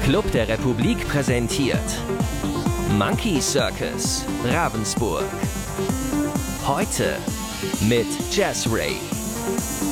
Club der Republik präsentiert Monkey Circus Ravensburg. Heute mit Jazz Ray.